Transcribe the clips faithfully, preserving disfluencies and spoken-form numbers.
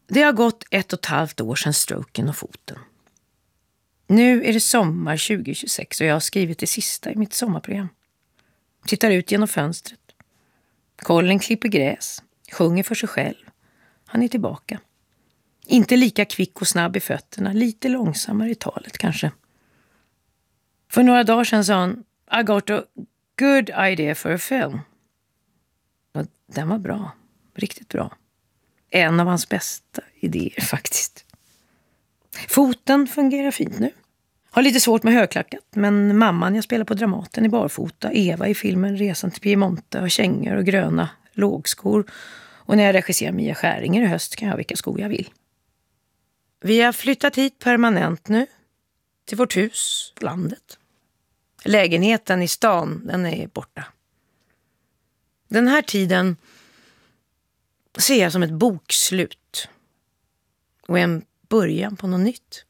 Det har gått ett och ett halvt år sedan stroken och foten. Nu är det sommar tjugo tjugosex och jag har skrivit det sista i mitt sommarprogram. Tittar ut genom fönstret. Colin klipper gräs, sjunger för sig själv. Han är tillbaka. Inte lika kvick och snabb i fötterna, lite långsammare i talet kanske. För några dagar sedan sa han, I got a good idea for a film. Och den var bra, riktigt bra. En av hans bästa idéer faktiskt. Foten fungerar fint nu. Har lite svårt med högklackat, men mamman jag spelar på Dramaten i barfota, Eva i filmen Resan till Piemonte har kängor och gröna lågskor. Och när jag regisserar Mia Skäringer i höst kan jag ha vilka skor jag vill. Vi har flyttat hit permanent nu. Till vårt hus, landet. Lägenheten i stan, den är borta. Den här tiden ser jag som ett bokslut. Och en början på något nytt.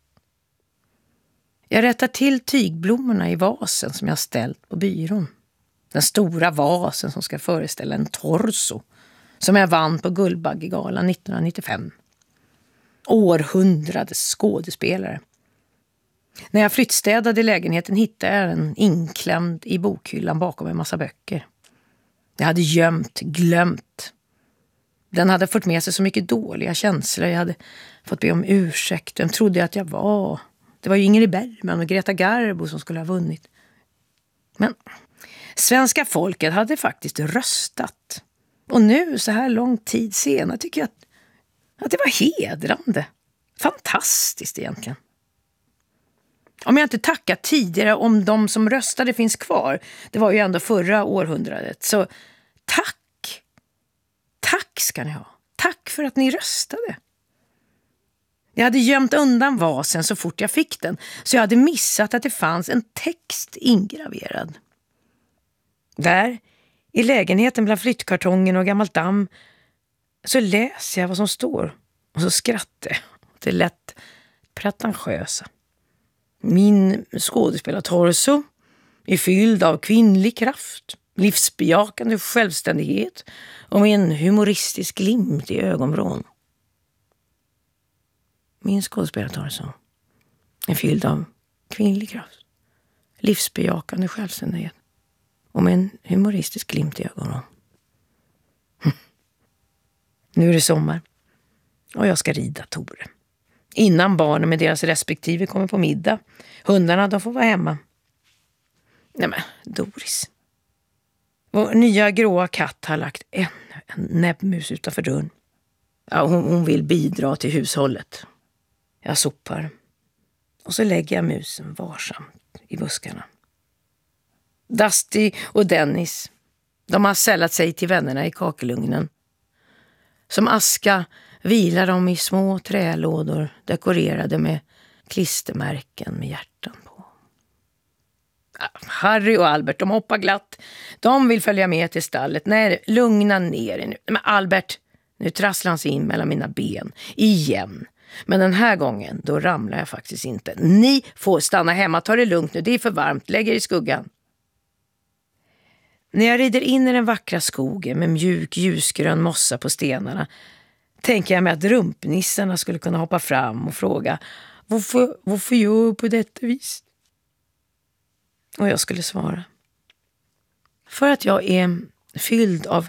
Jag rättar till tygblommorna i vasen som jag ställt på byrån. Den stora vasen som ska föreställa en torso som jag vann på Guldbaggegalan nittonhundranittiofem. Århundradets skådespelare. När jag flyttstädade i lägenheten hittade jag den inklämd i bokhyllan bakom en massa böcker. Jag hade gömt, glömt. Den hade fått med sig så mycket dåliga känslor. Jag hade fått be om ursäkt. Vem trodde jag att jag var? Det var ju Ingrid Bergman och Greta Garbo som skulle ha vunnit. Men svenska folket hade faktiskt röstat. Och nu, så här lång tid senare, tycker jag att, att det var hedrande. Fantastiskt egentligen. Om jag inte tackat tidigare om de som röstade finns kvar, det var ju ändå förra århundradet, så tack! Tack ska ni ha. Tack för att ni röstade. Jag hade gömt undan vasen så fort jag fick den, så jag hade missat att det fanns en text ingraverad. Där, i lägenheten bland flyttkartongen och gammalt damm, så läser jag vad som står och så skrattar jag. Det är lätt pretentiösa. Min skådespelartorso är fylld av kvinnlig kraft, livsbejakande självständighet och med en humoristisk glimt i ögonvrån. Min skådespelartorso är fylld av kvinnlig kraft, livsbejakande självständighet och med en humoristisk glimt i ögonen. Nu är det sommar och jag ska rida Tore. Innan barnen med deras respektive kommer på middag. Hundarna, de får vara hemma. Nej men, Doris. Vår nya gråa katt har lagt ännu en näbbmus utanför dörren. Ja, hon, hon vill bidra till hushållet. Jag sopar. Och så lägger jag musen varsamt i buskarna. Dusty och Dennis, de har sällat sig till vännerna i kakelugnen. Som aska vilar de i små trälådor dekorerade med klistermärken med hjärtan på. Harry och Albert, de hoppar glatt. De vill följa med till stallet. Nej, lugna ner er nu. Men Albert, nu trasslar han sig in mellan mina ben. Igen. Men den här gången, då ramlar jag faktiskt inte. Ni får stanna hemma, ta det lugnt nu. Det är för varmt, lägg er i skuggan. När jag rider in i den vackra skogen med mjuk ljusgrön mossa på stenarna tänker jag mig att rumpnissarna skulle kunna hoppa fram och fråga varför, varför gör jag på detta vis? Och jag skulle svara. För att jag är fylld av